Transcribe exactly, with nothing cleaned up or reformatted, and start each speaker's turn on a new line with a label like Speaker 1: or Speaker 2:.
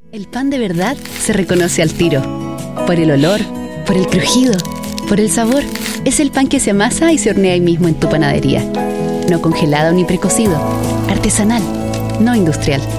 Speaker 1: El pan de verdad se reconoce al tiro. Por el olor, por el crujido, por el sabor. Es el pan que se amasa y se hornea ahí mismo en tu panadería. No congelado ni precocido. Artesanal, no industrial.